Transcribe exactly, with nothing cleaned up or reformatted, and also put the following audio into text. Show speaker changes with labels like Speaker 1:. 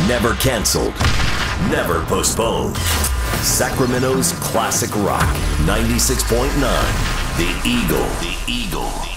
Speaker 1: Never canceled, never postponed. Sacramento's classic rock, ninety-six point nine, The Eagle. The Eagle.